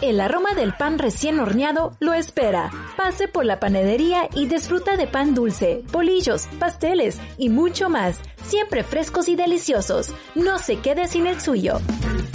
El aroma del pan recién horneado lo espera. Pase por la panadería y disfruta de pan dulce, bolillos, pasteles y mucho más. Siempre frescos y deliciosos. No se quede sin el suyo.